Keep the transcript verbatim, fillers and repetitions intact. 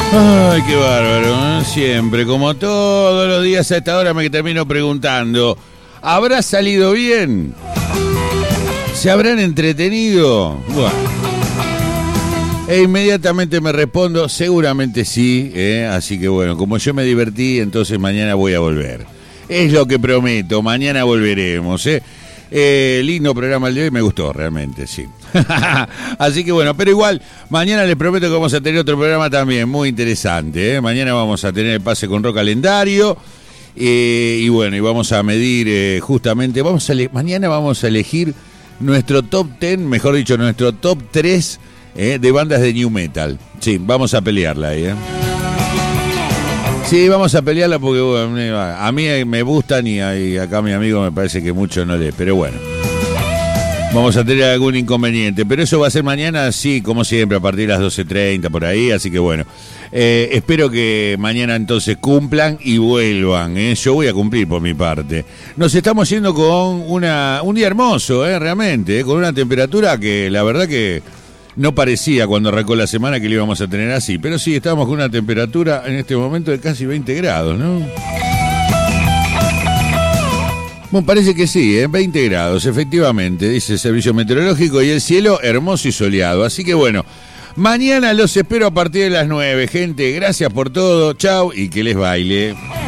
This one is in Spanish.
Ay, qué bárbaro, ¿eh? Siempre, como todos los días a esta hora me termino preguntando, ¿habrá salido bien? ¿Se habrán entretenido? Bueno. E inmediatamente me respondo, seguramente sí, ¿eh? Así que bueno, como yo me divertí, entonces mañana voy a volver. Es lo que prometo, mañana volveremos, ¿eh? Eh, lindo programa el de hoy, me gustó realmente, sí. Así que bueno, pero igual, mañana les prometo que vamos a tener otro programa también muy interesante, ¿eh? Mañana vamos a tener el pase con rock calendario, eh, y bueno, y vamos a medir eh, justamente, vamos a ele- mañana vamos a elegir nuestro top diez, mejor dicho, nuestro top tres eh, de bandas de new metal. Sí, vamos a pelearla ahí, ¿eh? Sí, vamos a pelearla porque bueno, a mí me gustan y, y acá a mi amigo me parece que mucho no lee, pero bueno. Vamos a tener algún inconveniente, pero eso va a ser mañana, sí, como siempre, a partir de las doce treinta por ahí, así que bueno. Eh, espero que mañana entonces cumplan y vuelvan, ¿eh? Yo voy a cumplir por mi parte. Nos estamos yendo con una, un día hermoso, ¿eh? Realmente, ¿eh? Con una temperatura que la verdad que no parecía cuando arrancó la semana que lo íbamos a tener así, pero sí, estábamos con una temperatura en este momento de casi veinte grados, ¿no? Bueno, parece que sí, ¿eh? veinte grados, efectivamente, dice el Servicio Meteorológico, y el cielo hermoso y soleado. Así que bueno, mañana los espero a partir de las nueve, gente. Gracias por todo, chau y que les baile.